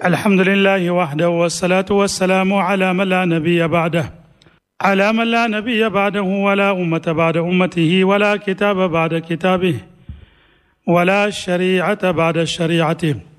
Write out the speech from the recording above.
الحمد لله وحده، والصلاة والسلام على من لا نبي بعده، على من لا نبي بعده ولا أمة بعد أمته ولا كتاب بعد كتابه ولا شريعة بعد شريعته.